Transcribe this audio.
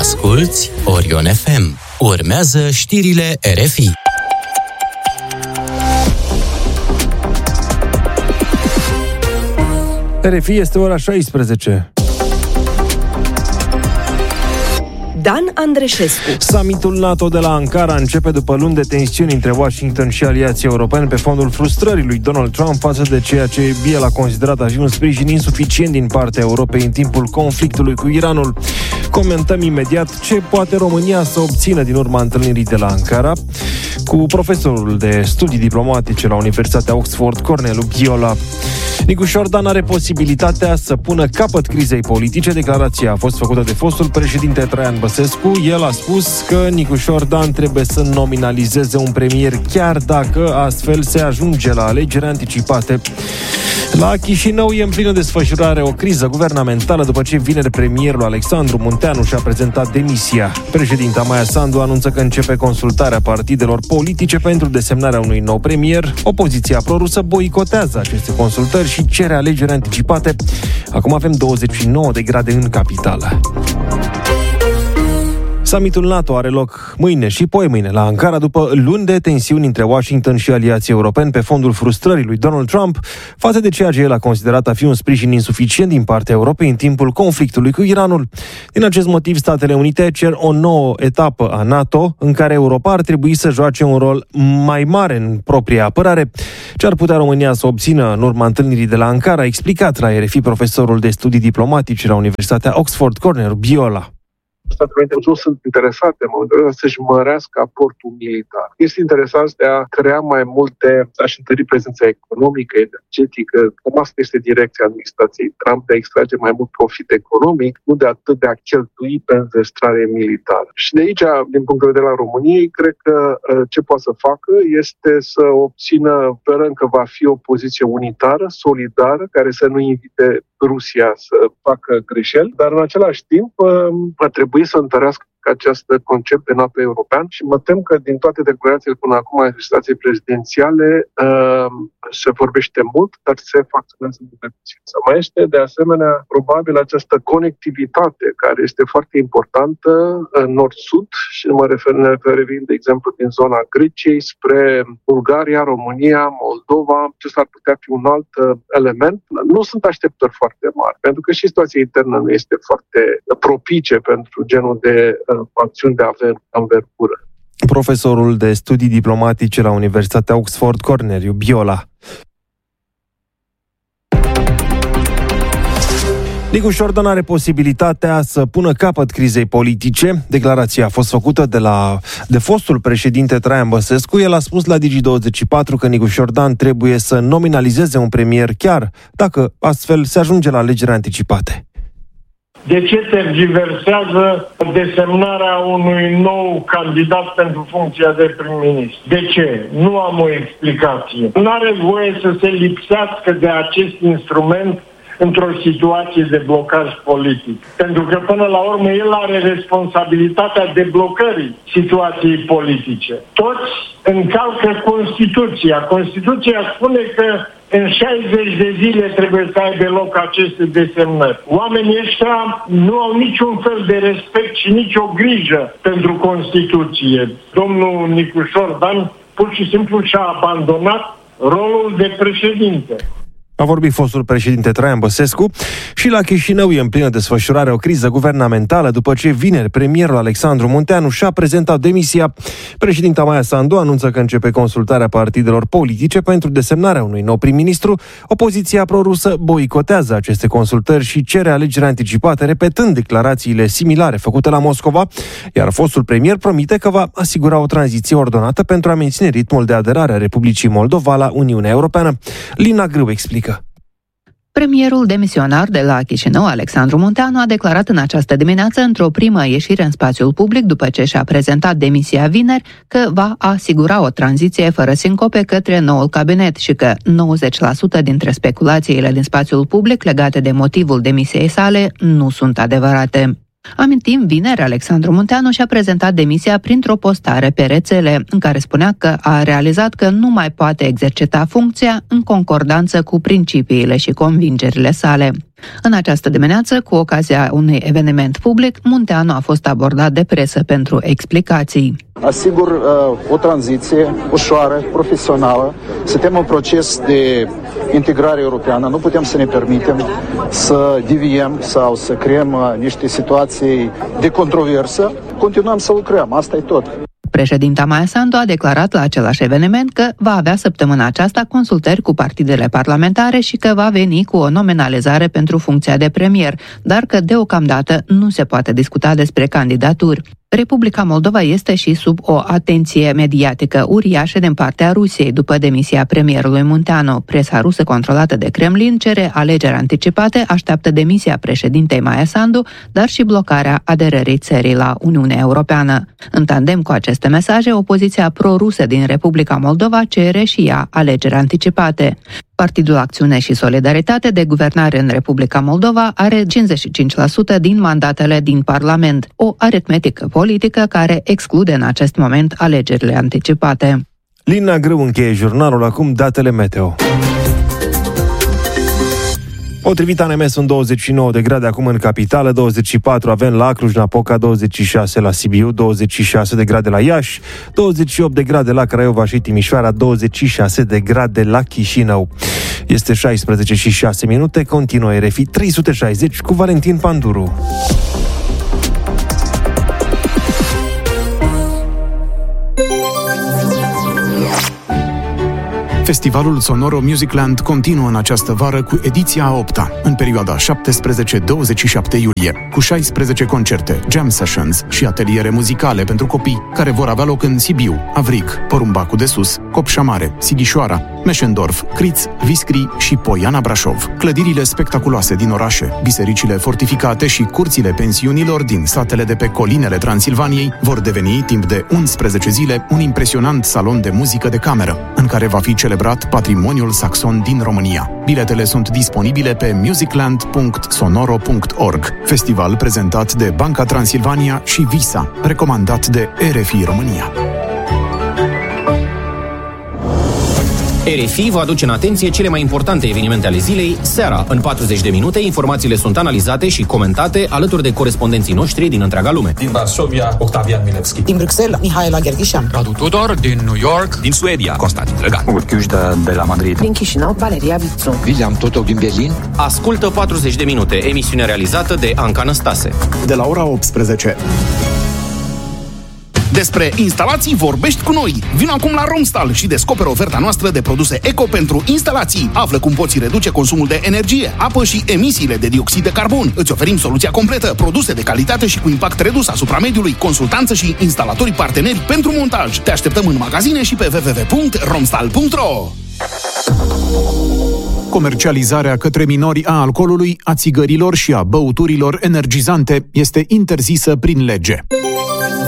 Asculți Orion FM. Urmează știrile RFI. RFI este ora 16. Dan Andreșescu. Summitul NATO de la Ankara începe după luni de tensiuni între Washington și aliații europeni pe fondul frustrării lui Donald Trump față de ceea ce el a considerat a fi un sprijin insuficient din partea Europei în timpul conflictului cu Iranul. Comentăm imediat ce poate România să obțină din urma întâlnirii de la Ankara cu profesorul de studii diplomatice la Universitatea Oxford, Corneliu Biola. Nicu Șordan are posibilitatea să pună capăt crizei politice. Declarația a fost făcută de fostul președinte Traian Băsescu. El a spus că Nicu Șordan trebuie să nominalizeze un premier, chiar dacă astfel se ajunge la alegeri anticipate. La Chișinău e în plină desfășurare o criză guvernamentală după ce vineri premierul Alexandru Munteanu și-a prezentat demisia. Președinta Maia Sandu anunță că începe consultarea partidelor politice pentru desemnarea unui nou premier. Opoziția prorusă boicotează aceste consultări și cere alegeri anticipate. Acum avem 29 de grade în capitală. Summitul NATO are loc mâine și poimâine la Ankara după luni de tensiuni între Washington și aliații europeni pe fondul frustrării lui Donald Trump față de ceea ce el a considerat a fi un sprijin insuficient din partea Europei în timpul conflictului cu Iranul. Din acest motiv, Statele Unite cer o nouă etapă a NATO în care Europa ar trebui să joace un rol mai mare în propria apărare. Ce ar putea România să obțină în urma întâlnirii de la Ankara, a explicat la RFI profesorul de studii diplomatice la Universitatea Oxford, Corneliu Biola. Statele Unite nu sunt interesate în momentul ăsta să-și mărească aportul militar. Este interesat de a crea mai multe, a-și întări prezența economică, energetică. Cam asta este direcția administrației Trump, de a extrage mai mult profit economic, nu de atât de a cheltui pe înzestrare militară. Și de aici, din punct de vedere al României, cred că ce poate să facă este să obțină, sperăm că va fi o poziție unitară, solidară, care să nu invite Rusia să facă greșeli, dar în același timp ar trebui să întărească acest concept de NATO european și mă tem că din toate declarațiile până acum ale legislației prezidențiale se vorbește mult, dar se acționează mult mai puțin. Să mai este de asemenea probabil această conectivitate care este foarte importantă nord-sud și mă refer de exemplu din zona Greciei spre Bulgaria, România, Moldova. Acesta ar putea fi un alt element. Nu sunt așteptări foarte mari, pentru că și situația internă nu este foarte propice pentru genul de acțiuni de anvergură. Profesorul de studii diplomatice la Universitatea Oxford, Corneliu Biola. Nicu Șordan are posibilitatea să pună capăt crizei politice. Declarația a fost făcută de fostul președinte Traian Băsescu. El a spus la Digi24 că Nicu Șordan trebuie să nominalizeze un premier, chiar dacă astfel se ajunge la alegeri anticipate. De ce tergiversează desemnarea unui nou candidat pentru funcția de prim-ministru? De ce? Nu am o explicație. Nu are voie să se lipsească de acest instrument într-o situație de blocaj politic. Pentru că până la urmă el are responsabilitatea deblocării situației politice. Toți încalcă Constituția. Constituția spune că în 60 de zile trebuie să aibă loc aceste desemnări. Oamenii ăștia nu au niciun fel de respect și nicio grijă pentru Constituție. Domnul Nicu Șordan pur și simplu și-a abandonat rolul de președinte. A vorbit fostul președinte Traian Băsescu. Și la Chișinău e în plină desfășurare o criză guvernamentală după ce vineri premierul Alexandru Munteanu și-a prezentat demisia. Președinta Maia Sandu anunță că începe consultarea partidelor politice pentru desemnarea unui nou prim-ministru. Opoziția prorusă boicotează aceste consultări și cere alegeri anticipate, repetând declarațiile similare făcute la Moscova, iar fostul premier promite că va asigura o tranziție ordonată pentru a menține ritmul de aderare a Republicii Moldova la Uniunea Europeană. Lina Grâu explică. Premierul demisionar de la Chișinău, Alexandru Munteanu, a declarat în această dimineață, într-o primă ieșire în spațiul public, după ce și-a prezentat demisia vineri, că va asigura o tranziție fără sincope către noul cabinet și că 90% dintre speculațiile din spațiul public legate de motivul demisiei sale nu sunt adevărate. Amintim, vineri, Alexandru Munteanu și-a prezentat demisia printr-o postare pe rețele, în care spunea că a realizat că nu mai poate exercita funcția în concordanță cu principiile și convingerile sale. În această dimineață, cu ocazia unui eveniment public, Munteanu a fost abordat de presă pentru explicații. Asigur o tranziție ușoară, profesională. Suntem în proces de integrare europeană. Nu putem să ne permitem să deviem sau să creăm niște situații de controversă. Continuăm să lucrăm, asta e tot. Președinta Maia Sandu a declarat la același eveniment că va avea săptămâna aceasta consultări cu partidele parlamentare și că va veni cu o nominalizare pentru funcția de premier, dar că deocamdată nu se poate discuta despre candidaturi. Republica Moldova este și sub o atenție mediatică uriașă din partea Rusiei după demisia premierului Munteanu. Presa rusă controlată de Kremlin cere alegeri anticipate, așteaptă demisia președintei Maia Sandu, dar și blocarea aderării țării la Uniunea Europeană. În tandem cu aceste mesaje, opoziția pro-rusă din Republica Moldova cere și ea alegeri anticipate. Partidul Acțiune și Solidaritate de guvernare în Republica Moldova are 55% din mandatele din Parlament, o aritmetică politică care exclude în acest moment alegerile anticipate. Lina Grâu încheie jurnalul, acum datele meteo. Potrivit ANM sunt 29 de grade acum în capitală, 24 avem la Cluj-Napoca, 26 la Sibiu, 26 de grade la Iași, 28 de grade la Craiova și Timișoara, 26 de grade la Chișinău. Este 16 și 6 minute, continuă RFI 360 cu Valentin Panduru. Festivalul Sonoro Musicland continuă în această vară cu ediția a 8-a, în perioada 17-27 iulie, cu 16 concerte, jam sessions și ateliere muzicale pentru copii, care vor avea loc în Sibiu, Avrig, Porumbacu de Sus, Copșa Mare, Sighișoara, Meșendorf, Criț, Viscri și Poiana Brașov. Clădirile spectaculoase din orașe, bisericile fortificate și curțile pensiunilor din satele de pe colinele Transilvaniei vor deveni, timp de 11 zile, un impresionant salon de muzică de cameră, în care va fi celebrat patrimoniul saxon din România. Biletele sunt disponibile pe musicland.sonoro.org. Festival prezentat de Banca Transilvania și Visa, recomandat de RFI România. RFI vă aduce în atenție cele mai importante evenimente ale zilei, seara. În 40 de minute, informațiile sunt analizate și comentate alături de corespondenții noștri din întreaga lume. Din Varsovia, Octavian Milevski. Din Bruxelles, Mihaela Gherghișan. Radu Tudor, din New York. Din Suedia, Constantin Drăgan. Urchiușda de la Madrid. Din Chișinău, Valeria Vițu. William Totoc din Berlin. Ascultă 40 de minute, emisiune realizată de Anca Năstase. De la ora 18. Despre instalații vorbești cu noi. Vino acum la Romstal și descoperă oferta noastră de produse eco pentru instalații. Află cum poți reduce consumul de energie, apă și emisiile de dioxid de carbon. Îți oferim soluția completă, produse de calitate și cu impact redus asupra mediului, consultanță și instalatorii parteneri pentru montaj. Te așteptăm în magazine și pe www.romstal.ro. Comercializarea către minori a alcoolului, a țigărilor și a băuturilor energizante este interzisă prin lege.